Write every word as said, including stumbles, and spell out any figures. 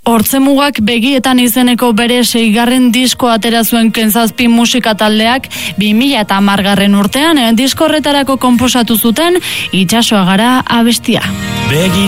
Hortzemugak begietan izeneko bere seigarren disko atera zuen Kentzazpi musika taldeak bi mila hamargarren urtean disko horretarako konposatu zuten Itsasoa gara abestia.